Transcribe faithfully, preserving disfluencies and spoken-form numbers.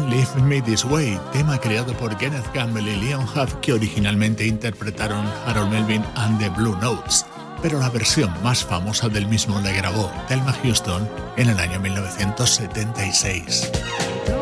Leave Me This Way, tema creado por Kenneth Campbell y Leon Huff, que originalmente interpretaron Harold Melvin and the Blue Notes, pero la versión más famosa del mismo la grabó Thelma Houston en el año mil novecientos setenta y seis.